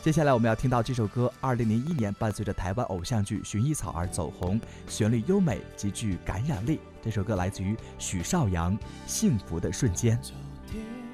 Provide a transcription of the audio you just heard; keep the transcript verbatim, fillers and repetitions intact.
接下来我们要听到这首歌，二零零一年伴随着台湾偶像剧《薰衣草》而走红，旋律优美，极具感染力。这首歌来自于许绍洋，《幸福的瞬间》。